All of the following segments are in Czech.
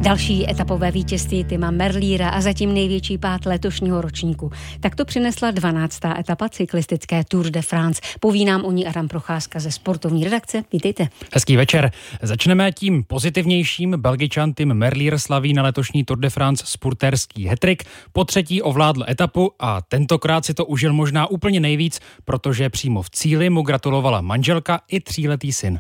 Další etapové vítězství Tima Merliera a zatím největší pád letošního ročníku. Tak to přinesla 12. etapa cyklistické Tour de France. Poví nám o ní Adam Procházka ze sportovní redakce. Vítejte. Hezký večer. Začneme tím pozitivnějším. Belgičan Tim Merlier slaví na letošní Tour de France spurterský hat-trick. Po třetí ovládl etapu a tentokrát si to užil možná úplně nejvíc, protože přímo v cíli mu gratulovala manželka i 3letý syn.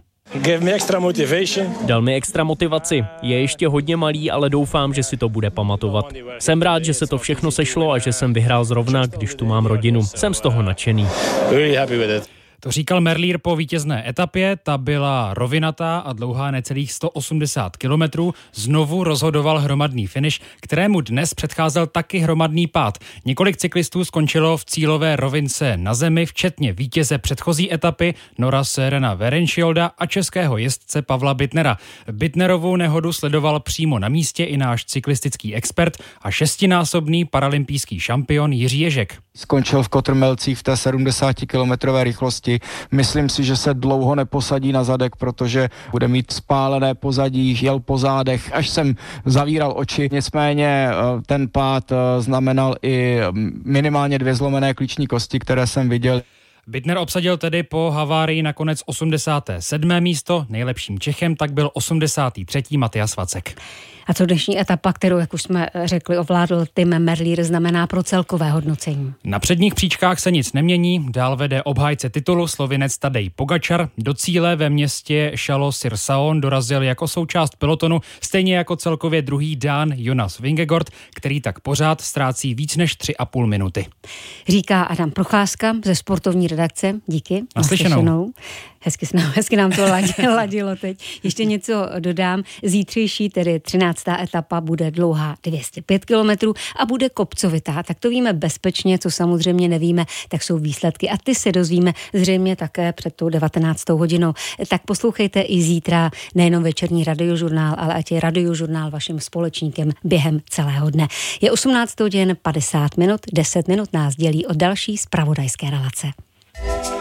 Dal mi extra motivaci. Je ještě hodně malý, ale doufám, že si to bude pamatovat. Jsem rád, že se to všechno sešlo a že jsem vyhrál zrovna, když tu mám rodinu. Jsem z toho nadšený. To říkal Merlier po vítězné etapě, ta byla rovinatá a dlouhá necelých 180 kilometrů. Znovu rozhodoval hromadný finish, kterému dnes předcházel taky hromadný pád. Několik cyklistů skončilo v cílové rovince na zemi, včetně vítěze předchozí etapy Nora Sörena Werenskjolda a českého jezdce Pavla Bittnera. Bittnerovu nehodu sledoval přímo na místě i náš cyklistický expert a šestinásobný paralympijský šampion Jiří Ježek. Skončil v Kotrmelcích v té 70-kilometrové rychlosti. Myslím si, že se dlouho neposadí na zadek, protože bude mít spálené pozadí, jel po zádech, až jsem zavíral oči. Nicméně ten pád znamenal i minimálně 2 zlomené klíční kosti, které jsem viděl. Bittner obsadil tedy po havárii nakonec 87. místo, nejlepším Čechem tak byl 83. Matias Vacek. A co dnešní etapa, kterou, jak už jsme řekli, ovládl Tim Merlier, znamená pro celkové hodnocení? Na předních příčkách se nic nemění, dál vede obhájce titulu Slovinec Tadej Pogačar. Do cíle ve městě Châlons-sur-Saône dorazil jako součást pelotonu, stejně jako celkově druhý Dán Jonas Vingegaard, který tak pořád ztrácí víc než 3,5 minuty. Říká Adam Procházka ze sportovní redakce. Díky. Naslyšenou. Hezky nám to ladilo teď. Ještě něco dodám. Zítřejší, tedy 13. etapa, bude dlouhá 205 kilometrů a bude kopcovitá. Tak to víme bezpečně, co samozřejmě nevíme, tak jsou výsledky. A ty se dozvíme zřejmě také před tou 19. hodinou. Tak poslouchejte i zítra nejenom večerní radiožurnál, ale ať je radiožurnál vaším společníkem během celého dne. Je 18 hodin 50 minut, 10 minut nás dělí od další zpravodajské relace.